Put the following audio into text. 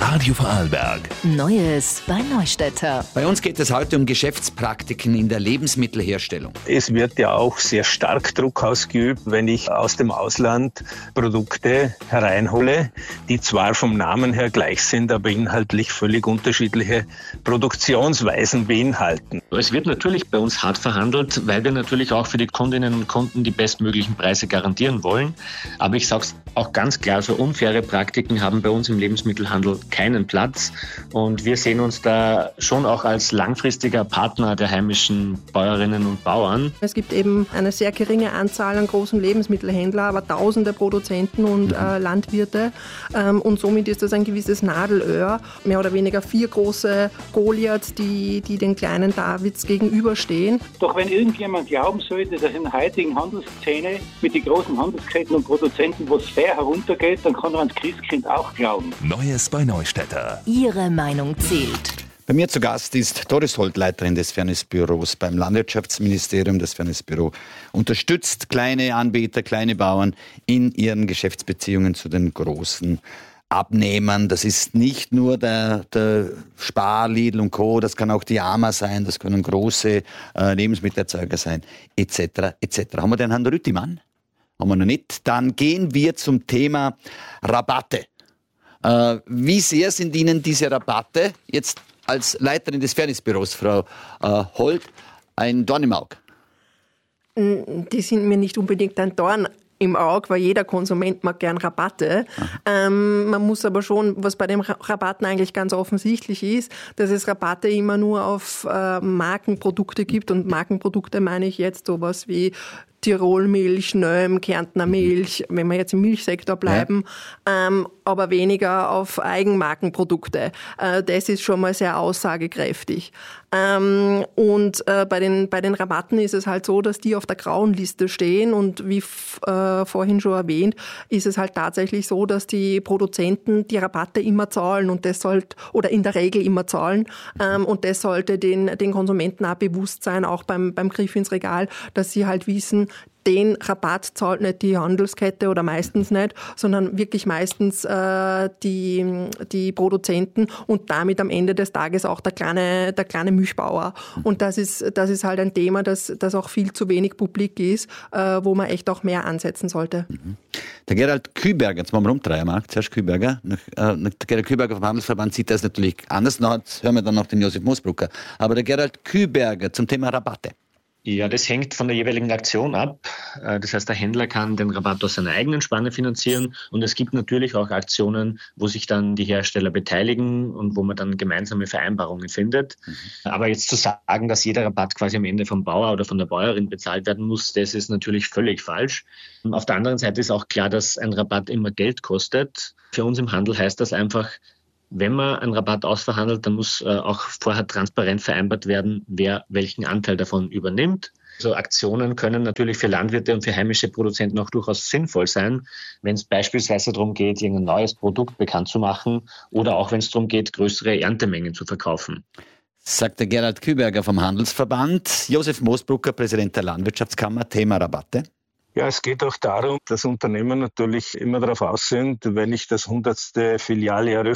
Radio Vorarlberg. Neues bei Neustädter. Bei uns geht es heute um Geschäftspraktiken in der Lebensmittelherstellung. Es wird ja auch sehr stark Druck ausgeübt, wenn ich aus dem Ausland Produkte hereinhole, die zwar vom Namen her gleich sind, aber inhaltlich völlig unterschiedliche Produktionsweisen beinhalten. Es wird natürlich bei uns hart verhandelt, weil wir natürlich auch für die Kundinnen und Kunden die bestmöglichen Preise garantieren wollen. Aber ich sage es auch ganz klar, so unfaire Praktiken haben bei uns im Lebensmittelhandel keinen Platz. Und wir sehen uns da schon auch als langfristiger Partner der heimischen Bäuerinnen und Bauern. Es gibt eben eine sehr geringe Anzahl an großen Lebensmittelhändlern, aber tausende Produzenten und Landwirte. Und somit ist das ein gewisses Nadelöhr. Mehr oder weniger 4 große Goliaths, die den kleinen Davids gegenüberstehen. Doch wenn irgendjemand glauben sollte, dass in der heutigen Handelsszene mit den großen Handelsketten und Produzenten was fair heruntergeht, dann kann er ans Christkind auch glauben. Neues bei Neustädter. Ihre Meinung zählt. Bei mir zu Gast ist Doris Holt, Leiterin des Fairnessbüros beim Landwirtschaftsministerium. Das Fairnessbüro unterstützt kleine Anbieter, kleine Bauern in ihren Geschäftsbeziehungen zu den großen Abnehmern. Das ist nicht nur der Spar, Lidl und Co., das kann auch die AMA sein, das können große Lebensmittelerzeuger sein, etc. etc. Haben wir den Herrn Rüttimann? Haben wir noch nicht. Dann gehen wir zum Thema Rabatte. Wie sehr sind Ihnen diese Rabatte jetzt als Leiterin des Fairnessbüros, Frau Holt, ein Dorn im Auge? Die sind mir nicht unbedingt ein Dorn im Auge, weil jeder Konsument mag gern Rabatte. Man muss aber schon, was bei den Rabatten eigentlich ganz offensichtlich ist, dass es Rabatte immer nur auf Markenprodukte gibt. Und Markenprodukte meine ich jetzt sowas wie Tirolmilch, Nöhm, Kärntner Milch, wenn wir jetzt im Milchsektor bleiben, aber weniger auf Eigenmarkenprodukte. Das ist schon mal sehr aussagekräftig. Und bei den Rabatten ist es halt so, dass die auf der grauen Liste stehen und wie vorhin schon erwähnt, ist es halt tatsächlich so, dass die Produzenten die Rabatte immer zahlen und das sollte, oder in der Regel immer zahlen, und das sollte den Konsumenten auch bewusst sein, auch beim Griff ins Regal, dass sie halt wissen, den Rabatt zahlt nicht die Handelskette oder meistens nicht, sondern wirklich meistens die Produzenten und damit am Ende des Tages auch der kleine Milchbauer. Und das ist halt ein Thema, das auch viel zu wenig publik ist, wo man echt auch mehr ansetzen sollte. Der Gerald Küberger, jetzt machen wir Markt, zuerst Küberger. Der Gerald Küberger vom Handelsverband sieht das natürlich anders. Jetzt hören wir dann noch den Josef Moosbrucker. Aber der Gerald Küberger zum Thema Rabatte. Ja, das hängt von der jeweiligen Aktion ab. Das heißt, der Händler kann den Rabatt aus seiner eigenen Spanne finanzieren und es gibt natürlich auch Aktionen, wo sich dann die Hersteller beteiligen und wo man dann gemeinsame Vereinbarungen findet. Aber jetzt zu sagen, dass jeder Rabatt quasi am Ende vom Bauer oder von der Bäuerin bezahlt werden muss, das ist natürlich völlig falsch. Auf der anderen Seite ist auch klar, dass ein Rabatt immer Geld kostet. Für uns im Handel heißt das einfach, wenn man einen Rabatt ausverhandelt, dann muss auch vorher transparent vereinbart werden, wer welchen Anteil davon übernimmt. So Aktionen können natürlich für Landwirte und für heimische Produzenten auch durchaus sinnvoll sein, wenn es beispielsweise darum geht, irgendein neues Produkt bekannt zu machen oder auch wenn es darum geht, größere Erntemengen zu verkaufen. Sagt der Gerald Küberger vom Handelsverband. Josef Moosbrucker, Präsident der Landwirtschaftskammer, Thema Rabatte. Ja, es geht auch darum, dass Unternehmen natürlich immer darauf aus sind, wenn ich das 100. Filiale eröffne,